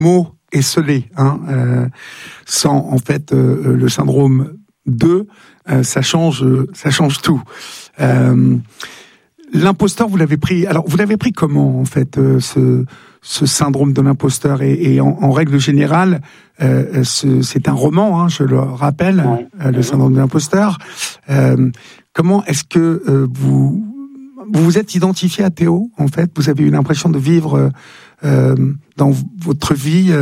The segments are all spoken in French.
mot esselé, sans en fait le syndrome 2, ça change tout. L'imposteur, vous l'avez pris comment en fait ce syndrome de l'imposteur et en règle générale, c'est un roman, je le rappelle, le syndrome de l'imposteur. Comment est-ce que vous vous êtes identifié à Théo en fait? Vous avez eu l'impression de vivre dans votre vie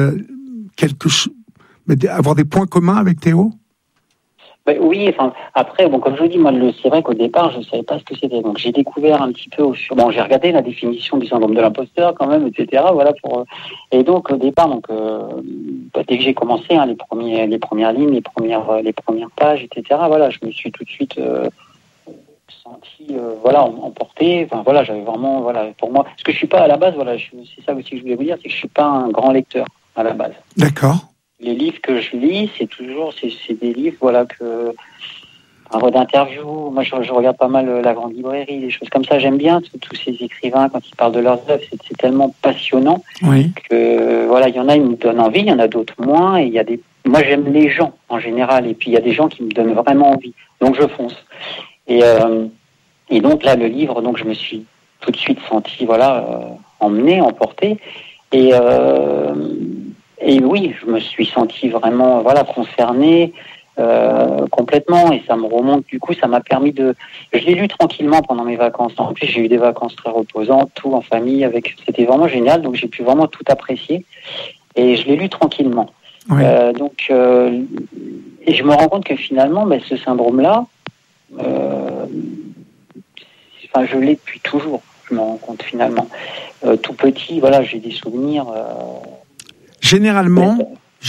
avoir des points communs avec Théo? Oui, après, comme je vous dis, moi, c'est vrai qu'au départ, je ne savais pas ce que c'était. Donc, j'ai découvert un petit peu j'ai regardé la définition du syndrome de l'imposteur quand même, etc. Voilà, et donc, au départ, dès que j'ai commencé, les premières lignes, les premières pages, etc. Voilà, je me suis tout de suite senti, emporté. J'avais vraiment, pour moi, parce que je suis pas à la base, c'est ça aussi que je voulais vous dire, c'est que je suis pas un grand lecteur à la base. D'accord. Les livres que je lis, c'est des livres, d'interviews. Moi, je regarde pas mal La Grande Librairie, des choses comme ça. J'aime bien tous ces écrivains quand ils parlent de leurs œuvres. C'est tellement passionnant que, il y en a, ils me donnent envie, il y en a d'autres moins. Et moi, j'aime les gens en général. Et puis, il y a des gens qui me donnent vraiment envie. Donc, je fonce. Et donc, là, le livre, je me suis tout de suite senti, emmené, emporté. Et oui, je me suis senti vraiment, concerné complètement. Et ça me remonte. Du coup, ça m'a permis je l'ai lu tranquillement pendant mes vacances. En plus, j'ai eu des vacances très reposantes, tout en famille. C'était vraiment génial. Donc, j'ai pu vraiment tout apprécier. Et je l'ai lu tranquillement. Oui. Et je me rends compte que finalement, ce syndrome-là, je l'ai depuis toujours. Je me rends compte finalement. Tout petit, j'ai des souvenirs. Généralement,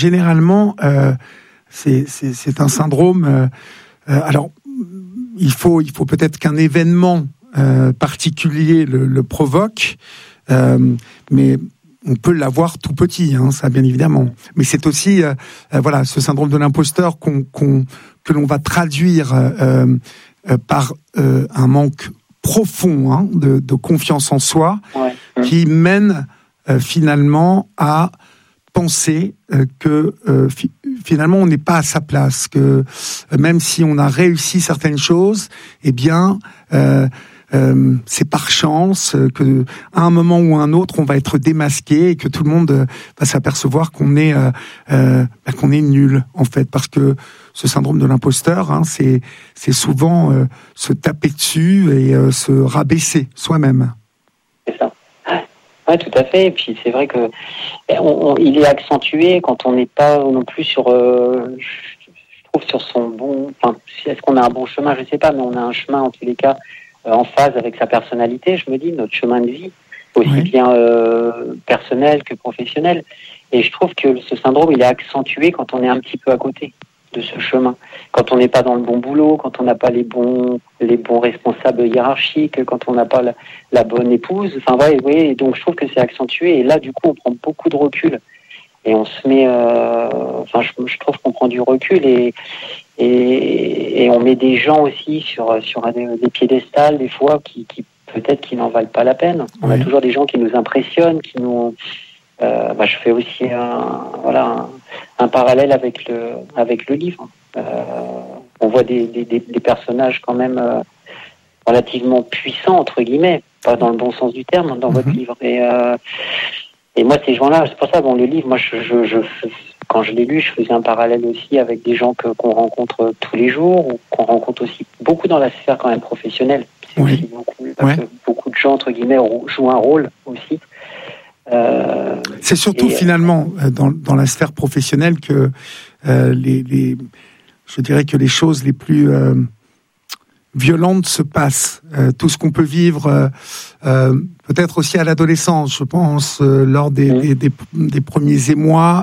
c'est un syndrome. Alors, il faut peut-être qu'un événement particulier le provoque, mais on peut l'avoir tout petit, ça bien évidemment. Mais c'est aussi, ce syndrome de l'imposteur que l'on va traduire par un manque profond de confiance en soi, qui mène finalement à penser que finalement on n'est pas à sa place, que même si on a réussi certaines choses, c'est par chance que à un moment ou à un autre on va être démasqué et que tout le monde va s'apercevoir qu'on est nul en fait, parce que ce syndrome de l'imposteur, c'est souvent se taper dessus et se rabaisser soi-même. C'est ça. Oui, tout à fait. Et puis c'est vrai que il est accentué quand on n'est pas non plus sur, je trouve, sur son bon. Est-ce qu'on a un bon chemin? Je sais pas, mais on a un chemin en tous les cas en phase avec sa personnalité. Je me dis, notre chemin de vie, aussi bien personnel que professionnel. Et je trouve que ce syndrome, il est accentué quand on est un petit peu à côté de ce chemin, quand on n'est pas dans le bon boulot, quand on n'a pas les bons responsables hiérarchiques, quand on n'a pas la bonne épouse. Et donc je trouve que c'est accentué. Et là, du coup, on prend beaucoup de recul et on se met. Je trouve qu'on prend du recul et on met des gens aussi sur des piédestals des fois qui peut-être qui n'en valent pas la peine. On a toujours des gens qui nous impressionnent, qui nous. Je fais aussi un parallèle avec le livre. On voit des personnages quand même relativement puissants, entre guillemets, pas dans le bon sens du terme, dans votre livre. Et moi, ces gens-là, c'est pour ça, le livre, moi, quand je l'ai lu, je faisais un parallèle aussi avec des gens qu'on rencontre tous les jours, ou qu'on rencontre aussi beaucoup dans la sphère quand même professionnelle. C'est aussi beaucoup de gens, entre guillemets, jouent un rôle aussi. C'est surtout finalement dans la sphère professionnelle que je dirais que les choses les plus violentes se passent. Tout ce qu'on peut vivre, peut-être aussi à l'adolescence, je pense, lors des premiers émois,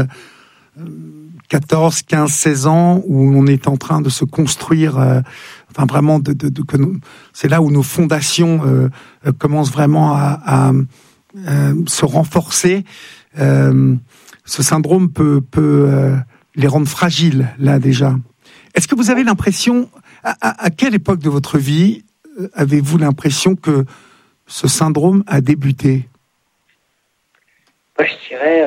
14, 15, 16 ans, où on est en train de se construire, vraiment, c'est là où nos fondations commencent vraiment à se renforcer. Ce syndrome peut les rendre fragiles, là, déjà. Est-ce que vous avez l'impression, à quelle époque de votre vie avez-vous l'impression que ce syndrome a débuté? Moi, je dirais,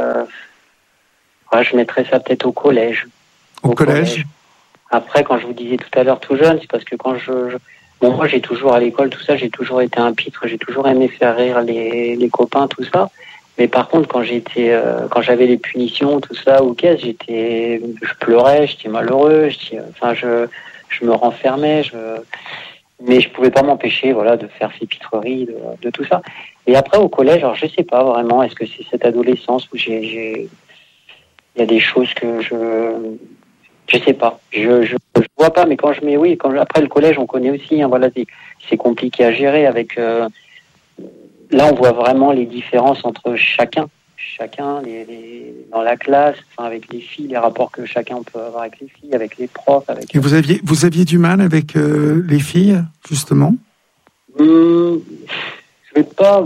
je mettrais ça peut-être au collège. Au collège. Après, quand je vous disais tout à l'heure tout jeune, c'est parce que quand moi, j'ai toujours à l'école, tout ça, j'ai toujours été un pitre, j'ai toujours aimé faire rire les copains, tout ça. Mais par contre, quand j'avais les punitions, tout ça, ou qu'est-ce, je pleurais, j'étais malheureux, je me renfermais, mais je pouvais pas m'empêcher, voilà, de faire ces pitreries, de tout ça. Et après, au collège, alors je sais pas vraiment, est-ce que c'est cette adolescence où il y a des choses que je sais pas, je vois pas, mais après le collège, on connaît aussi, hein, voilà, c'est compliqué à gérer avec. Là, on voit vraiment les différences entre chacun dans la classe, enfin, avec les filles, les rapports que chacun peut avoir avec les filles, avec les profs. Et vous aviez du mal avec les filles, justement? Je vais pas.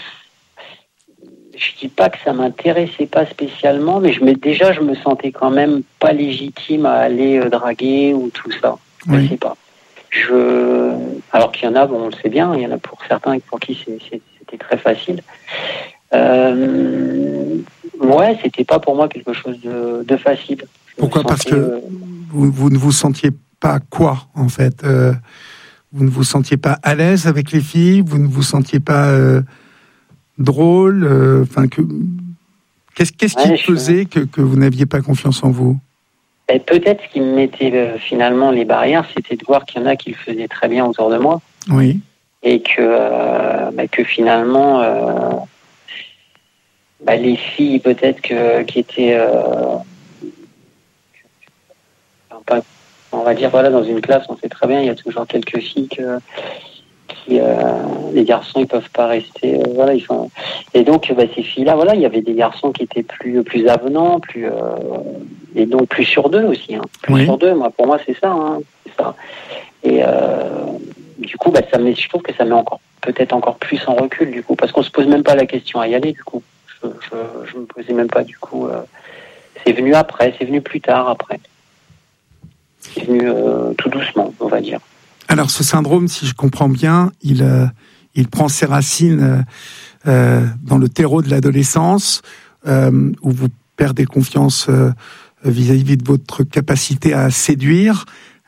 Je dis pas que ça m'intéressait pas spécialement, mais je me sentais quand même pas légitime à aller draguer ou tout ça. Oui. Je sais pas. Alors qu'il y en a, on le sait bien, il y en a pour certains pour qui c'était très facile. C'était pas pour moi quelque chose de facile. Pourquoi ? Parce que vous ne vous sentiez pas quoi, en fait vous ne vous sentiez pas à l'aise avec les filles, vous ne vous sentiez pas drôle, qu'est-ce qui faisait que vous n'aviez pas confiance en vous? Et peut-être ce qui me mettait finalement les barrières, c'était de voir qu'il y en a qui le faisaient très bien autour de moi. Oui. Et que finalement, les filles peut-être qui étaient, on va dire, voilà, dans une classe, on sait très bien, il y a toujours quelques filles les garçons ils peuvent pas rester, voilà, ils sont. Et donc ces filles-là, voilà, il y avait des garçons qui étaient plus avenants, et donc plus sur d'eux aussi, hein. Plus sur d'eux, pour moi c'est ça, hein, c'est ça. Et du coup, je trouve que ça met peut-être encore plus en recul, du coup, parce qu'on se pose même pas la question à y aller, du coup. Je me posais même pas, du coup. C'est venu après, c'est venu plus tard après. C'est venu tout doucement, on va dire. Alors, ce syndrome, si je comprends bien, il prend ses racines dans le terreau de l'adolescence, où vous perdez confiance vis-à-vis de votre capacité à séduire.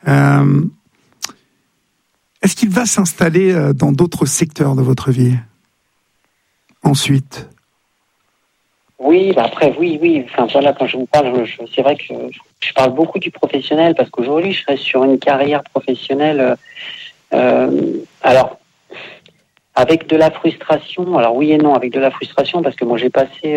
Est-ce qu'il va s'installer dans d'autres secteurs de votre vie ensuite? Oui, après, oui. Enfin, voilà, quand je vous parle, c'est vrai que je parle beaucoup du professionnel parce qu'aujourd'hui, je reste sur une carrière professionnelle. Alors, avec de la frustration. Alors oui et non, avec de la frustration parce que moi, j'ai passé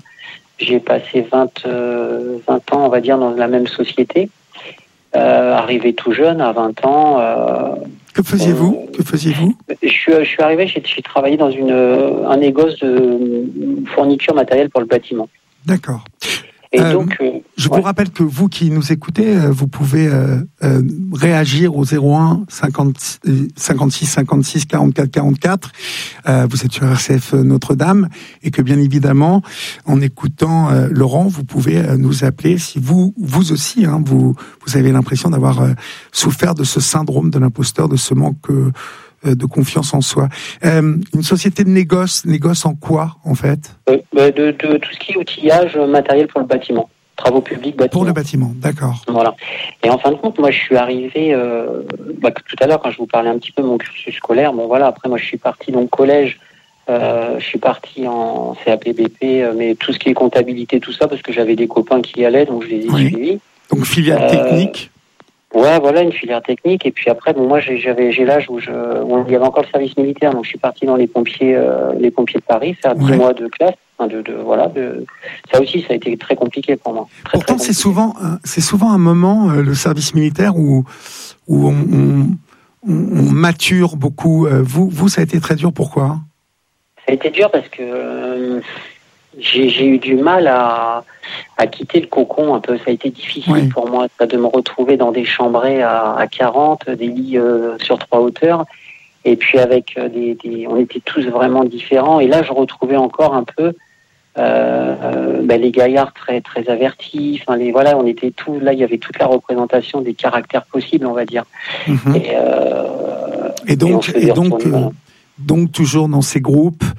20 ans, on va dire, dans la même société. Arrivé tout jeune, à 20 ans. Que faisiez-vous Je suis arrivé, j'ai travaillé dans un négoce de fourniture matérielle pour le bâtiment. D'accord. Et donc, je vous rappelle que vous qui nous écoutez, vous pouvez réagir au 01 56 56 44 44. Vous êtes sur RCF Notre-Dame et que bien évidemment, en écoutant Laurent, vous pouvez nous appeler si vous aussi, hein, vous avez l'impression d'avoir souffert de ce syndrome de l'imposteur, de ce manque de confiance en soi. Une société de négoce en quoi, en fait? De tout ce qui est outillage matériel pour le bâtiment. Travaux publics, bâtiment. Pour le bâtiment, d'accord. Voilà. Et en fin de compte, moi, je suis arrivé... tout à l'heure, quand je vous parlais un petit peu de mon cursus scolaire, après, moi, je suis parti donc collège. Je suis parti en CAP-BP, mais tout ce qui est comptabilité, tout ça, parce que j'avais des copains qui y allaient, donc je les ai suivis. Donc, filière technique. Ouais, voilà, une filière technique. Et puis après, moi, j'ai l'âge où il y avait encore le service militaire, donc je suis parti dans les pompiers de Paris, faire 10 mois de classe. Ça aussi, ça a été très compliqué pour moi. Pourtant, c'est souvent un moment, le service militaire, où on mature beaucoup. Vous, ça a été très dur. Pourquoi? Ça a été dur parce que j'ai eu du mal à quitter le cocon un peu. Ça a été difficile pour moi de me retrouver dans des chambrées à 40, des lits sur 3 hauteurs. Et puis avec on était tous vraiment différents. Et là, je retrouvais encore un peu les gaillards très très avertis. Enfin, on était tous là. Il y avait toute la représentation des caractères possibles, on va dire. Et donc toujours dans ces groupes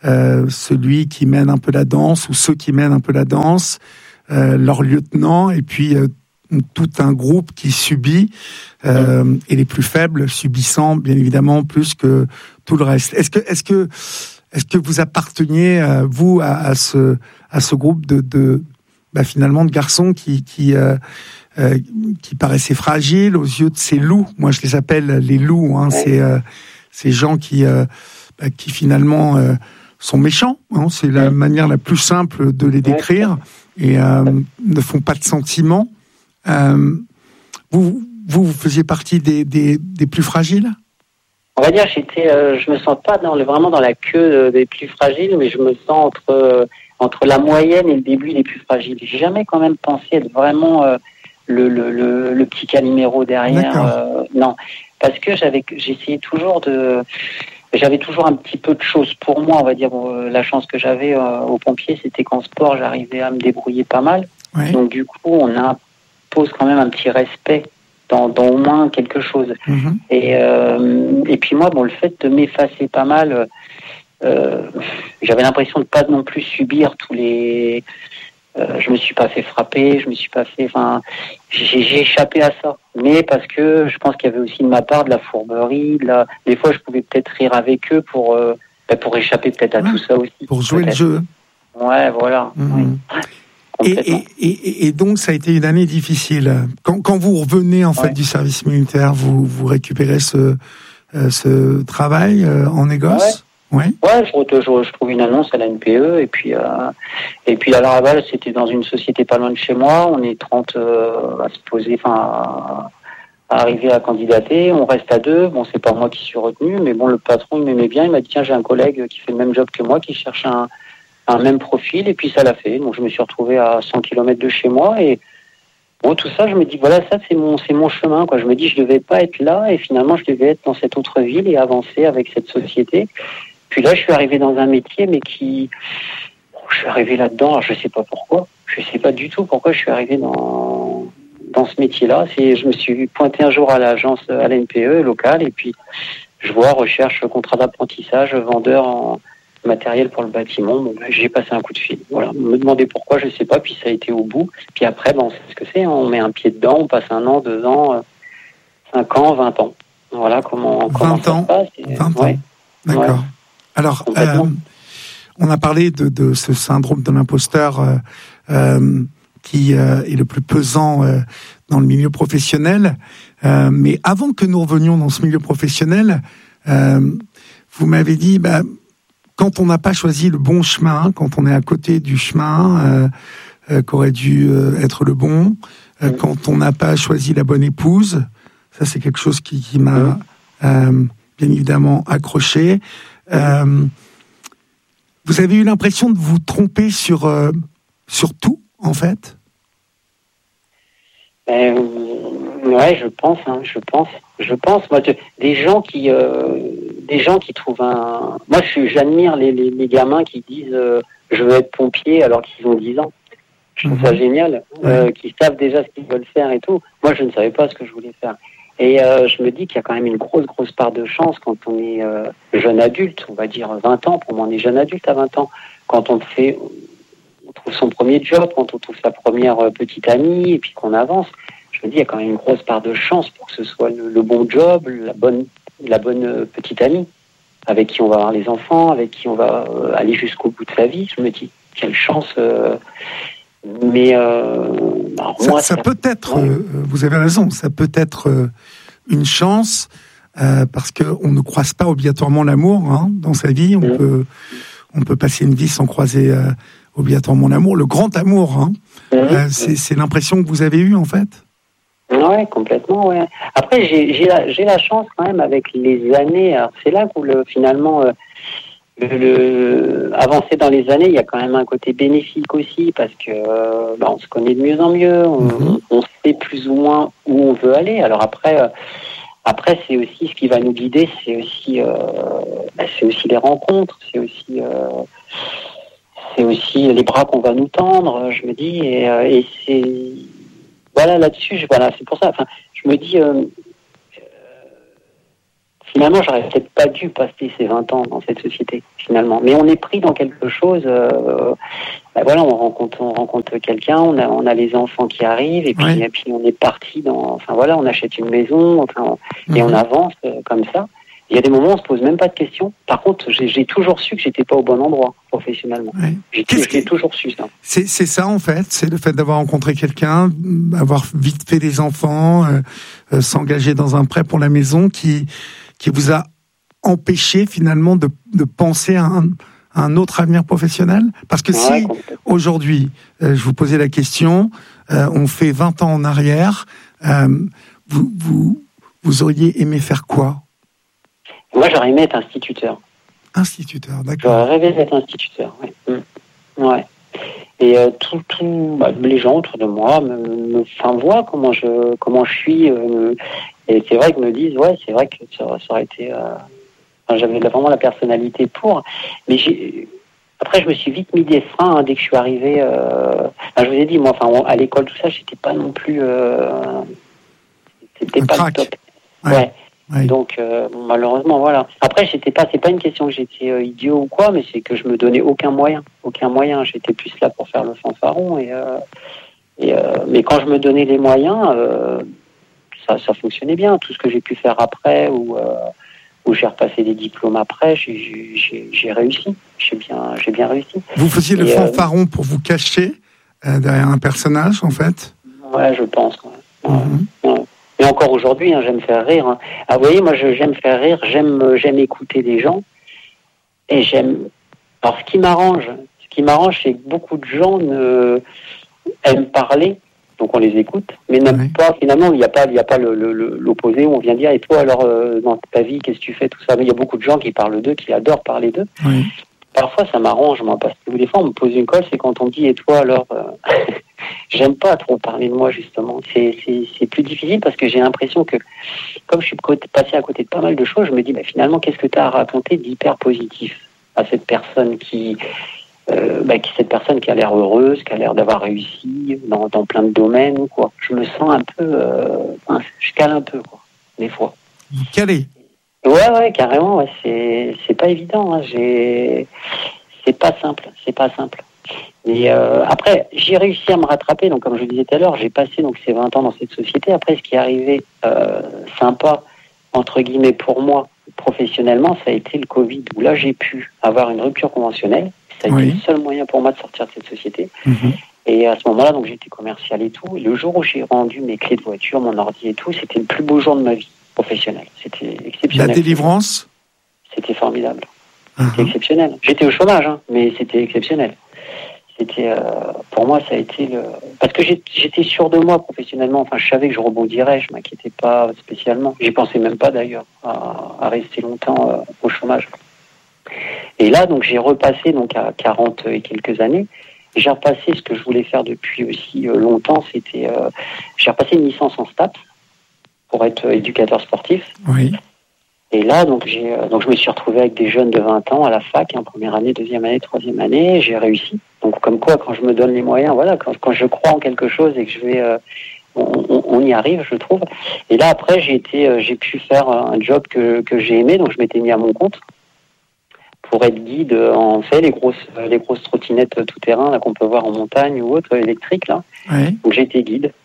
celui qui mène un peu la danse ou ceux qui mènent un peu la danse, leur lieutenant, et puis tout un groupe qui subit, et les plus faibles subissant bien évidemment plus que tout le reste. Est-ce que vous apparteniez vous à ce groupe de finalement de garçons qui paraissaient fragiles aux yeux de ces loups? Moi, je les appelle les loups. Hein. Ces gens qui finalement sont méchants. Hein. C'est la manière la plus simple de les décrire, et ne font pas de sentiments. Vous faisiez partie des plus fragiles? On va dire, je me sens pas vraiment dans la queue des plus fragiles, mais je me sens entre la moyenne et le début des plus fragiles. J'ai jamais quand même pensé être vraiment le petit Calimero derrière. Non, parce que j'essayais toujours j'avais toujours un petit peu de choses pour moi, on va dire. La chance que j'avais aux pompiers, c'était qu'en sport, j'arrivais à me débrouiller pas mal. Ouais. Donc du coup, on impose quand même un petit respect dans au moins quelque chose. Mm-hmm. Et puis moi, le fait de m'effacer pas mal, j'avais l'impression de pas non plus subir tous les... je me suis pas fait frapper, j'ai échappé à ça. Mais parce que je pense qu'il y avait aussi de ma part de la fourberie, des fois je pouvais peut-être rire avec eux pour échapper peut-être à tout ça aussi. Pour jouer peut-être. Le jeu. Ouais, voilà. Mm-hmm. Oui. Et donc ça a été une année difficile. Quand vous revenez en fait du service militaire, vous récupérez ce travail en négoce. Ouais, je trouve une annonce à la NPE et puis à la Raval, c'était dans une société pas loin de chez moi. On est 30 à se poser, à arriver à candidater. On reste à 2. Bon, c'est pas moi qui suis retenu, mais le patron il m'aimait bien. Il m'a dit tiens, j'ai un collègue qui fait le même job que moi, qui cherche un même profil, et puis ça l'a fait. Donc je me suis retrouvé à 100 km de chez moi, et tout ça, je me dis voilà, ça c'est mon chemin, quoi. Je me dis je devais pas être là, et finalement je devais être dans cette autre ville et avancer avec cette société. Puis là, je suis arrivé dans un métier, mais je suis arrivé là-dedans, alors je sais pas pourquoi. Je sais pas du tout pourquoi je suis arrivé dans ce métier-là. Je me suis pointé un jour à l'agence, à la NPE locale, et puis je vois recherche contrat d'apprentissage, vendeur en matériel pour le bâtiment. J'ai passé un coup de fil. Voilà, me demander pourquoi, je sais pas. Puis ça a été au bout. Puis après, on sait ce que c'est. On met un pied dedans, on passe 1 an, 2 ans, 5 ans, 20 ans. Voilà comment ça se passe. 20 ans. D'accord. Ouais. Alors, on a parlé de ce syndrome de l'imposteur qui est le plus pesant dans le milieu professionnel. Mais avant que nous revenions dans ce milieu professionnel, vous m'avez dit, quand on n'a pas choisi le bon chemin, quand on est à côté du chemin qu'aurait dû être le bon, quand on n'a pas choisi la bonne épouse, ça c'est quelque chose qui m'a bien évidemment accroché. Vous avez eu l'impression de vous tromper sur tout, en fait? Ouais, je pense. Moi, des gens qui trouvent un... Moi, j'admire les gamins qui disent je veux être pompier alors qu'ils ont 10 ans. Je trouve ça génial, qui savent déjà ce qu'ils veulent faire et tout. Moi, je ne savais pas ce que je voulais faire. Et je me dis qu'il y a quand même une grosse part de chance quand on est jeune adulte, on va dire 20 ans. Pour moi, on est jeune adulte à 20 ans. Quand on trouve son premier job, quand on trouve sa première petite amie, et puis qu'on avance. Je me dis, il y a quand même une grosse part de chance pour que ce soit le bon job, la bonne petite amie, avec qui on va avoir les enfants, avec qui on va aller jusqu'au bout de sa vie. Je me dis, quelle chance. Mais ça peut être, vous avez raison, ça peut être une chance parce qu'on ne croise pas obligatoirement l'amour dans sa vie. On peut passer une vie sans croiser obligatoirement l'amour, le grand amour. C'est l'impression que vous avez eue en fait. Ouais, complètement. Ouais. Après, j'ai la chance quand même avec les années. Alors, c'est là où finalement. Avancer dans les années, il y a quand même un côté bénéfique aussi parce que on se connaît de mieux en mieux, on sait plus ou moins où on veut aller. Alors après c'est aussi ce qui va nous guider, c'est aussi les rencontres, c'est aussi les bras qu'on va nous tendre, je me dis, et c'est là-dessus, c'est pour ça. Enfin, je me dis. finalement, j'aurais peut-être pas dû passer ces 20 ans dans cette société, finalement. Mais on est pris dans quelque chose. Voilà, on rencontre quelqu'un, on a les enfants qui arrivent, et puis on est parti dans. Enfin voilà, on achète une maison, et on avance comme ça. Il y a des moments où on se pose même pas de questions. Par contre, j'ai toujours su que j'étais pas au bon endroit professionnellement. Oui. J'ai toujours su ça. C'est ça en fait, c'est le fait d'avoir rencontré quelqu'un, avoir vite fait des enfants, s'engager dans un prêt pour la maison qui vous a empêché finalement de penser à un autre avenir professionnel. Parce que si aujourd'hui, je vous posais la question, on fait 20 ans en arrière, vous auriez aimé faire quoi? Moi, j'aurais aimé être instituteur. Instituteur, d'accord. J'aurais rêvé d'être instituteur, oui. Ouais. Et les gens autour de moi voient comment je suis. Et c'est vrai qu'ils me disent, c'est vrai que ça aurait été... j'avais vraiment la personnalité pour. Mais après, je me suis vite mis des freins dès que je suis arrivé. Je vous ai dit, moi, à l'école, tout ça, j'étais pas non plus... c'était pas le top. Ouais. Oui. Donc malheureusement voilà. Après c'est pas une question que j'étais idiot ou quoi, mais c'est que je me donnais aucun moyen. J'étais plus là pour faire le fanfaron mais quand je me donnais les moyens, ça fonctionnait bien. Tout ce que j'ai pu faire après ou j'ai repassé des diplômes après, j'ai réussi. J'ai bien réussi. Vous faisiez le fanfaron pour vous cacher derrière un personnage en fait. Ouais, je pense. Ouais. Et encore aujourd'hui, j'aime faire rire. Ah, vous voyez, moi, j'aime faire rire, j'aime écouter les gens. Et j'aime... Alors, ce qui m'arrange, c'est que beaucoup de gens aiment parler, donc on les écoute, mais n'aiment pas, finalement, il n'y a pas l'opposé où on vient dire, et toi, alors, dans ta vie, qu'est-ce que tu fais, tout ça. Mais il y a beaucoup de gens qui parlent d'eux, qui adorent parler d'eux. Oui. Parfois, ça m'arrange, moi, parce que des fois, on me pose une colle, c'est quand on me dit, et toi, alors... J'aime pas trop parler de moi, justement. C'est plus difficile parce que j'ai l'impression que, comme je suis passé à côté de pas mal de choses, je me dis, finalement, qu'est-ce que tu as à raconter d'hyper positif à cette personne cette personne qui a l'air heureuse, qui a l'air d'avoir réussi dans plein de domaines ou quoi. Je me sens un peu... je cale un peu, quoi, des fois. Vous calez? Ouais, carrément, ouais. C'est pas évident, c'est pas simple. Et après, j'ai réussi à me rattraper. Donc, comme je le disais tout à l'heure, j'ai passé ces 20 ans dans cette société. Après, ce qui est arrivé sympa, entre guillemets, pour moi, professionnellement, ça a été le Covid, où là, j'ai pu avoir une rupture conventionnelle. Ça a été le seul moyen pour moi de sortir de cette société. Et à ce moment-là, donc, j'étais commercial et tout. Et le jour où j'ai rendu mes clés de voiture, mon ordi et tout, c'était le plus beau jour de ma vie professionnelle. C'était exceptionnel. La délivrance? C'était formidable. C'était exceptionnel. J'étais au chômage, mais c'était exceptionnel. C'était pour moi, ça a été parce que j'étais sûr de moi professionnellement. Enfin, je savais que je rebondirais, je m'inquiétais pas spécialement. J'y pensais même pas d'ailleurs à rester longtemps au chômage. Et là, donc j'ai repassé à 40 et quelques années. J'ai repassé ce que je voulais faire depuis aussi longtemps. C'était j'ai repassé une licence en STAPS pour être éducateur sportif. Oui. Et là, donc je me suis retrouvé avec des jeunes de 20 ans à la fac, première année, deuxième année, troisième année, j'ai réussi. Donc comme quoi, quand je me donne les moyens, voilà, quand je crois en quelque chose et que je vais, on y arrive, je trouve. Et là après, j'ai pu faire un job que j'ai aimé, donc je m'étais mis à mon compte pour être guide en fait les grosses trottinettes tout terrain là qu'on peut voir en montagne ou autre électriques là. Oui. Donc j'ai été guide.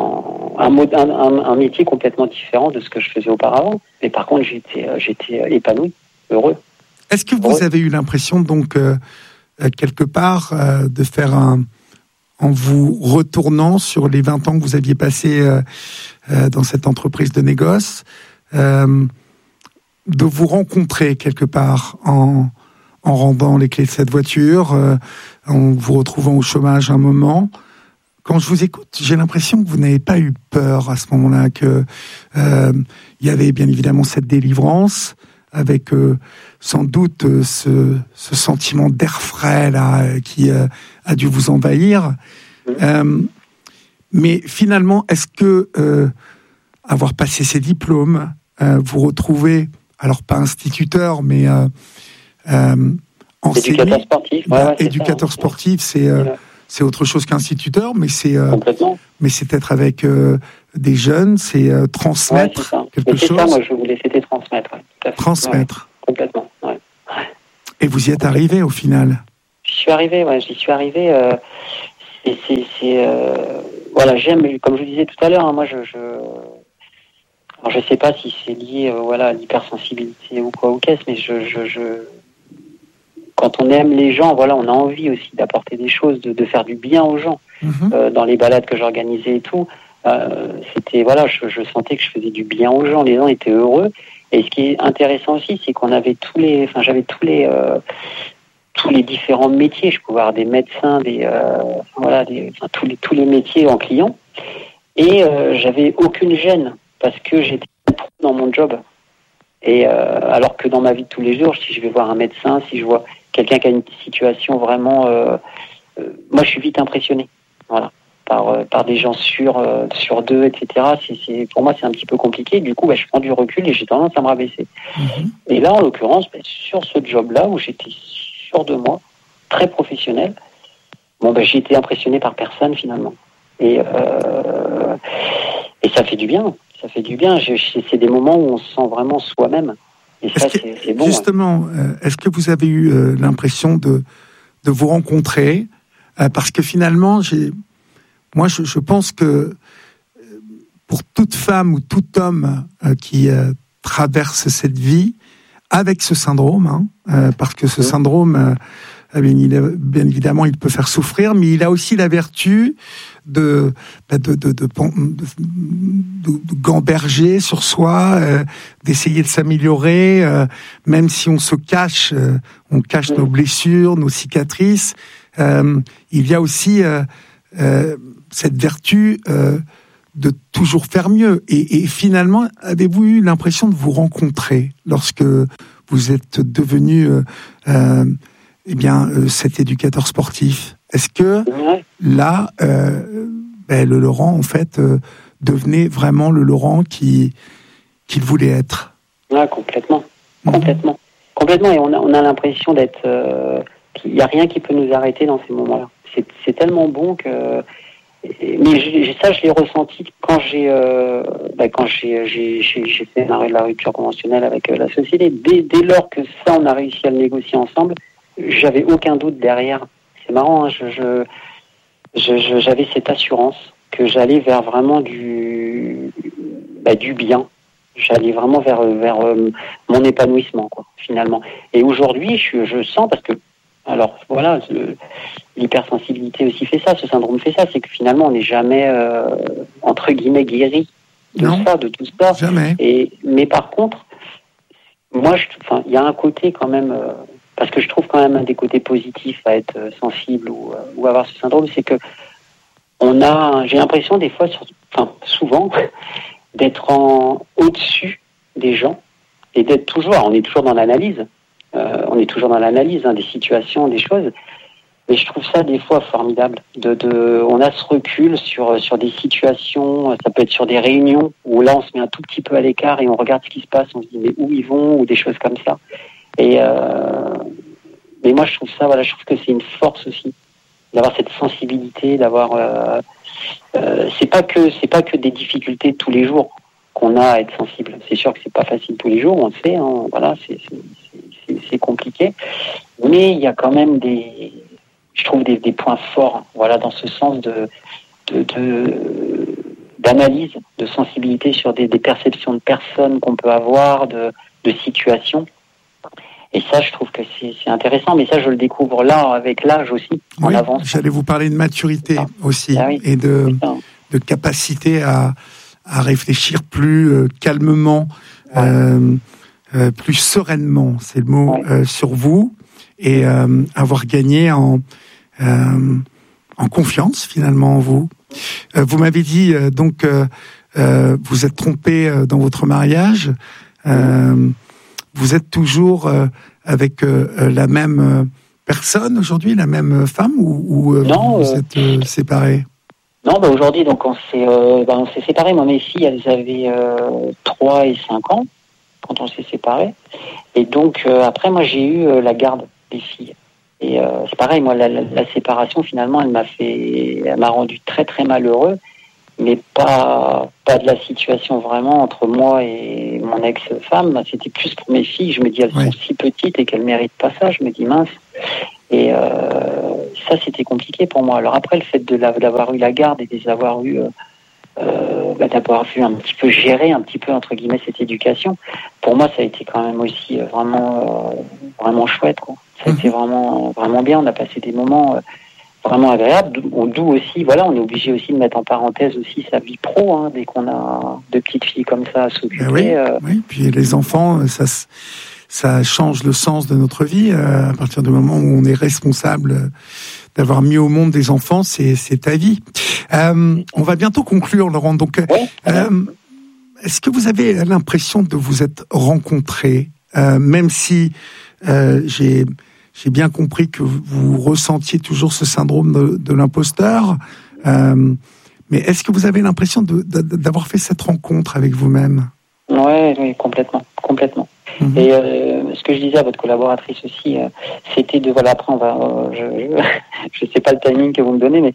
Un métier complètement différent de ce que je faisais auparavant. Mais par contre, j'étais épanoui, heureux. Est-ce que vous avez eu l'impression, donc, quelque part, de faire en vous retournant sur les 20 ans que vous aviez passés dans cette entreprise de négoce, de vous rencontrer quelque part en rendant les clés de cette voiture, en vous retrouvant au chômage un moment? Quand je vous écoute, j'ai l'impression que vous n'avez pas eu peur à ce moment-là, que il y avait bien évidemment cette délivrance, avec sans doute ce sentiment d'air frais là qui a dû vous envahir. Mais finalement, est-ce que avoir passé ces diplômes, vous retrouvez, alors pas instituteur, mais éducateur sportif. Éducateur sportif, c'est autre chose qu'instituteur, mais c'est être avec des jeunes, c'est transmettre quelque chose. C'est ça, moi je voulais, c'était transmettre. Ouais, tout à fait. Transmettre. Ouais, complètement. Ouais. Et vous y êtes arrivé au final. J'y suis arrivé. Voilà, j'aime, comme je vous disais tout à l'heure, hein, moi alors je sais pas si c'est lié à l'hypersensibilité ou quoi ou qu'est-ce, mais quand on aime les gens, voilà, on a envie aussi d'apporter des choses, de faire du bien aux gens. Dans les balades que j'organisais et tout, c'était je sentais que je faisais du bien aux gens, les gens étaient heureux. Et ce qui est intéressant aussi, c'est qu'on avait j'avais tous les différents métiers. Je pouvais avoir des médecins, tous les métiers en client. Et j'avais aucune gêne parce que j'étais dans mon job. Et alors que dans ma vie de tous les jours, si je vais voir un médecin, si je vois quelqu'un qui a une situation vraiment, moi je suis vite impressionné, voilà, par des gens sur d'eux, etc. Pour moi c'est un petit peu compliqué. Du coup, je prends du recul et j'ai tendance à me rabaisser. Et là, en l'occurrence, sur ce job-là où j'étais sûr de moi, très professionnel, j'ai été impressionné par personne finalement. Et ça fait du bien. Ça fait du bien. C'est des moments où on se sent vraiment soi-même. Et ça, c'est bon. Justement, est-ce que vous avez eu l'impression de vous rencontrer parce que finalement, je pense que pour toute femme ou tout homme qui traverse cette vie avec ce syndrome, parce que ce syndrome, bien évidemment, il peut faire souffrir, mais il a aussi la vertu de gamberger sur soi, d'essayer de s'améliorer, même si on se cache, on cache nos blessures, nos cicatrices. Il y a aussi cette vertu de toujours faire mieux. Et finalement, avez-vous eu l'impression de vous rencontrer lorsque vous êtes devenu cet éducateur sportif? Est-ce que là, le Laurent, en fait, devenait vraiment le Laurent qu'il voulait être? Complètement. Et on a l'impression d'être... qu'il n'y a rien qui peut nous arrêter dans ces moments-là. C'est tellement bon que... Mais je l'ai ressenti quand j'ai fait la rupture conventionnelle avec la société. Dès lors que ça, on a réussi à le négocier ensemble, j'avais aucun doute derrière. C'est marrant, hein, j'avais cette assurance que j'allais vers vraiment du bien. J'allais vraiment vers mon épanouissement, quoi, finalement. Et aujourd'hui, je sens, parce que, alors voilà, l'hypersensibilité aussi fait ça, ce syndrome fait ça, c'est que finalement, on n'est jamais, entre guillemets, guéri de tout ça. Jamais. Mais par contre, moi, il y a un côté quand même... parce que je trouve quand même un des côtés positifs à être sensible ou avoir ce syndrome, c'est que j'ai l'impression des fois, souvent, d'être au-dessus des gens et d'être toujours, on est toujours dans l'analyse, des situations, des choses, mais je trouve ça des fois formidable. On a ce recul sur des situations, ça peut être sur des réunions où là on se met un tout petit peu à l'écart et on regarde ce qui se passe, on se dit mais où ils vont, ou des choses comme ça. Mais moi je trouve que c'est une force aussi d'avoir cette sensibilité, d'avoir c'est pas que des difficultés de tous les jours qu'on a à être sensible. C'est sûr que c'est pas facile tous les jours, on le sait, hein, voilà, c'est compliqué, mais il y a quand même je trouve des points forts, voilà, dans ce sens d'analyse, de sensibilité sur des perceptions de personnes qu'on peut avoir, de situations. Et ça, je trouve que c'est intéressant, mais ça, je le découvre là, avec l'âge aussi, en avance. J'allais vous parler de maturité aussi, et de capacité à réfléchir plus calmement, plus sereinement, c'est le mot, sur vous, et avoir gagné en confiance, finalement, en vous. Vous m'avez dit, donc, vous êtes trompé dans votre mariage. Vous êtes toujours avec la même personne aujourd'hui, la même femme, ou non, vous êtes séparés? Non, aujourd'hui, donc on s'est séparés. Moi, mes filles, elles avaient 3 et 5 ans quand on s'est séparés. Et donc après, moi, j'ai eu la garde des filles. Et c'est pareil, moi, la séparation, finalement, elle m'a rendu très, très malheureux, mais pas de la situation vraiment entre moi et mon ex-femme. C'était plus pour mes filles. Je me dis, elles sont si petites et qu'elles méritent pas ça. Je me dis, mince. Et ça, c'était compliqué pour moi. Alors après, le fait d'avoir eu la garde et de les avoir eu... d'avoir vu un petit peu gérer un petit peu entre guillemets cette éducation, pour moi ça a été quand même aussi vraiment chouette, quoi. Ça a été vraiment bien. On a passé des moments vraiment agréables, d'où aussi on est obligé aussi de mettre en parenthèse aussi sa vie pro, hein, dès qu'on a deux petites filles comme ça à s'occuper. Oui, puis les enfants, ça change le sens de notre vie à partir du moment où on est responsable d'avoir mis au monde des enfants, c'est ta vie. On va bientôt conclure, Laurent. Donc, est-ce que vous avez l'impression de vous être rencontrés, même si j'ai bien compris que vous ressentiez toujours ce syndrome de l'imposteur, mais est-ce que vous avez l'impression d'avoir fait cette rencontre avec vous-même ? Oui, complètement. Et ce que je disais à votre collaboratrice aussi, c'était de après on va, je sais pas le timing que vous me donnez, mais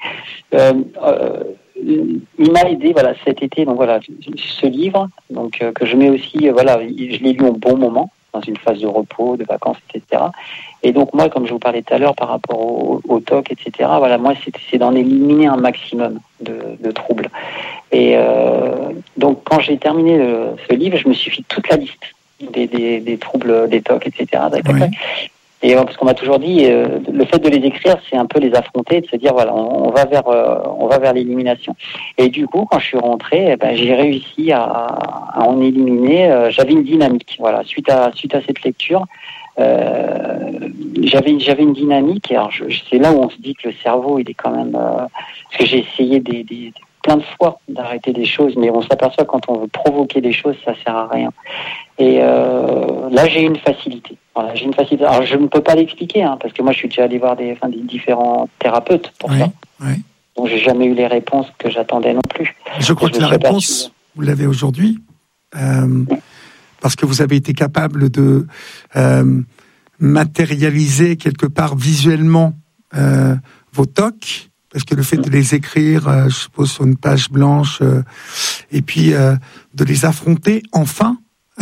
il m'a aidé cet été, donc ce livre, donc que je mets aussi, je l'ai lu au bon moment, dans une phase de repos, de vacances, etc. Et donc moi, comme je vous parlais tout à l'heure par rapport au TOC, etc. Moi c'est d'en éliminer un maximum de troubles. Et donc quand j'ai terminé ce livre, je me suis fait toute la liste des troubles, des TOC, etc. Oui. Et parce qu'on m'a toujours dit, le fait de les écrire, c'est un peu les affronter, de se dire on va vers l'élimination. Et du coup, quand je suis rentré, j'ai réussi à en éliminer. J'avais une dynamique, suite à cette lecture. J'avais une dynamique. Et alors c'est là où on se dit que le cerveau, il est quand même. Parce que j'ai essayé plein de fois d'arrêter des choses, mais on s'aperçoit quand on veut provoquer des choses, ça sert à rien. Et là, j'ai une facilité. J'ai une facilité. Alors, je ne peux pas l'expliquer, hein, parce que moi, je suis déjà allé voir des différents thérapeutes pour ça. Oui. Donc, j'ai jamais eu les réponses que j'attendais non plus. Je crois que la réponse, vous l'avez aujourd'hui, parce que vous avez été capable de matérialiser quelque part visuellement vos TOC. Parce que le fait de les écrire, je suppose, sur une page blanche, et puis de les affronter enfin,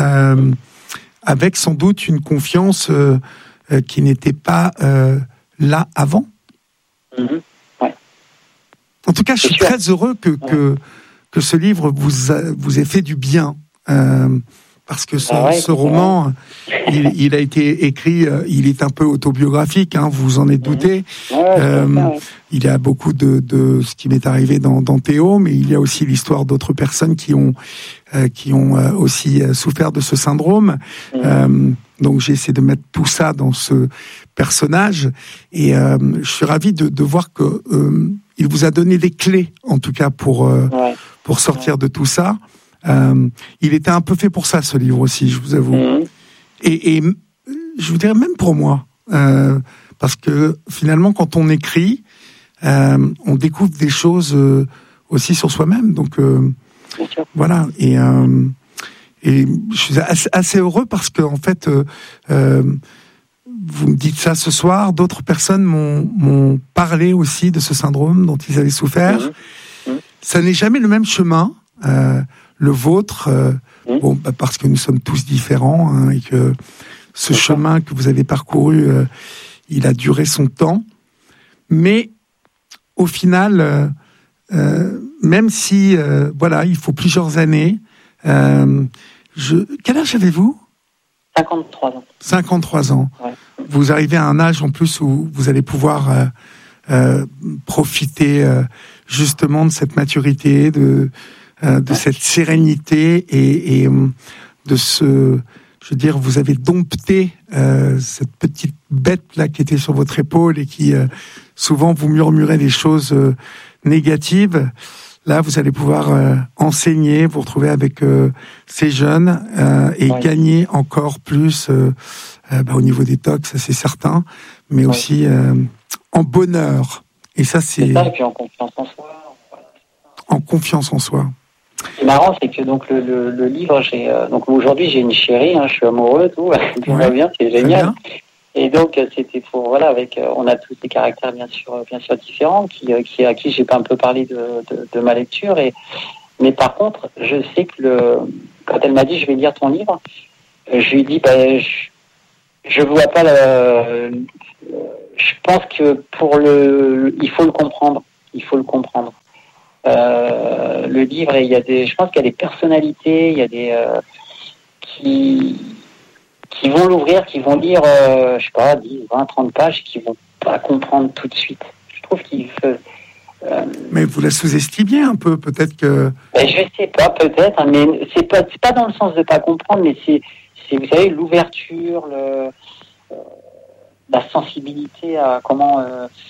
avec sans doute une confiance qui n'était pas là avant. Ouais. En tout cas, je suis très heureux que ce livre vous ait fait du bien. Parce que ce roman, il a été écrit, il est un peu autobiographique, hein, vous vous en êtes douté. Il y a beaucoup de ce qui m'est arrivé dans Théo, mais il y a aussi l'histoire d'autres personnes qui ont aussi souffert de ce syndrome. Donc j'ai essayé de mettre tout ça dans ce personnage, et je suis ravi de voir que il vous a donné des clés, en tout cas pour sortir de tout ça. Il était un peu fait pour ça, ce livre aussi, je vous avoue. Et je vous dirais même pour moi, parce que finalement, quand on écrit, on découvre des choses aussi sur soi-même. Donc voilà. Et je suis assez heureux parce que en fait, vous me dites ça ce soir. D'autres personnes m'ont parlé aussi de ce syndrome dont ils avaient souffert. Ça n'est jamais le même chemin. Le vôtre, parce que nous sommes tous différents, hein, et que ce chemin que vous avez parcouru, il a duré son temps. Mais au final, même si, il faut plusieurs années. Quel âge avez-vous ? 53 ans. 53 ans. Ouais. Vous arrivez à un âge en plus où vous allez pouvoir profiter justement de cette maturité, de cette sérénité et de ce, je veux dire, vous avez dompté cette petite bête là qui était sur votre épaule et qui souvent vous murmurait des choses négatives. Là, vous allez pouvoir enseigner, vous retrouver avec ces jeunes et gagner encore plus au niveau des TOC, ça c'est certain, mais aussi en bonheur. Et ça c'est ça, et puis en confiance en soi. En confiance en soi. Ce qui est marrant, c'est que donc le livre, donc aujourd'hui j'ai une chérie, hein, je suis amoureux, tout va bien, c'est génial. Et donc c'était pour on a tous des caractères bien sûr différents à qui j'ai un peu parlé de ma lecture mais par contre je sais que quand elle m'a dit je vais lire ton livre, je lui ai dit je vois pas je pense que il faut le comprendre. Le livre, je pense qu'il y a des personnalités, il y a des qui vont l'ouvrir, qui vont lire, 10, 20, 30 pages, qui vont pas comprendre tout de suite. Je trouve qu'il faut... Mais vous la sous-estimez un peu, peut-être que... je sais pas, peut-être, mais c'est pas dans le sens de pas comprendre, mais c'est vous savez, l'ouverture, la sensibilité à comment...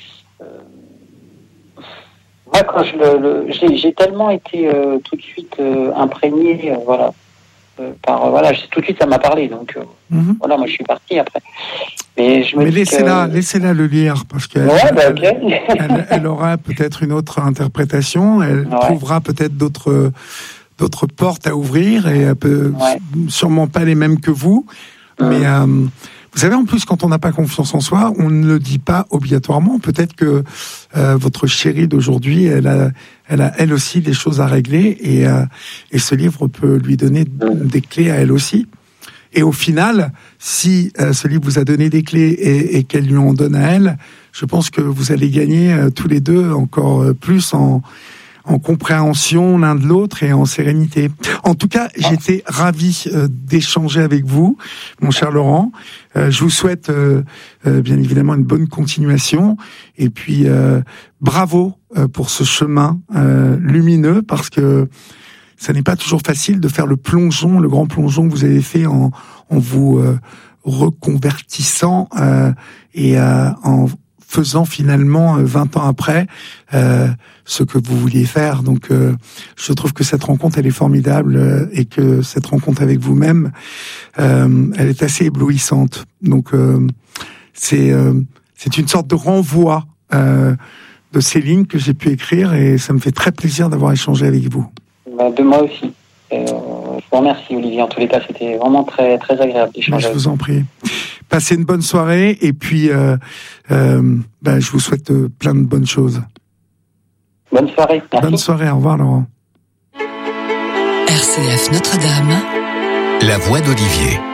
moi, quand j'ai tellement été tout de suite imprégné, tout de suite ça m'a parlé, donc moi je suis parti après. Mais laissez-la le lire, parce qu'elle elle aura peut-être une autre interprétation, elle trouvera peut-être d'autres portes à ouvrir, et elle peut sûrement pas les mêmes que vous, mais vous savez, en plus, quand on n'a pas confiance en soi, on ne le dit pas obligatoirement. Peut-être que votre chérie d'aujourd'hui, elle a elle aussi des choses à régler, et ce livre peut lui donner des clés à elle aussi. Et au final, si ce livre vous a donné des clés et qu'elle lui en donne à elle, je pense que vous allez gagner tous les deux encore plus en compréhension l'un de l'autre et en sérénité. En tout cas, j'étais ravi d'échanger avec vous, mon cher Laurent. Je vous souhaite bien évidemment une bonne continuation, et puis bravo pour ce chemin lumineux, parce que ça n'est pas toujours facile de faire le grand plongeon que vous avez fait en vous reconvertissant et en faisant finalement 20 ans après ce que vous vouliez faire. Donc je trouve que cette rencontre, elle est formidable, et que cette rencontre avec vous-même, elle est assez éblouissante. Donc c'est une sorte de renvoi de ces lignes que j'ai pu écrire, et ça me fait très plaisir d'avoir échangé avec vous. De moi aussi. Je vous remercie, Olivier. En tous les cas, c'était vraiment très, très agréable d'échanger. Je vous en prie. Passez une bonne soirée, et puis je vous souhaite plein de bonnes choses. Bonne soirée. Merci. Bonne soirée. Au revoir, Laurent. RCF Notre-Dame. La voix d'Olivier.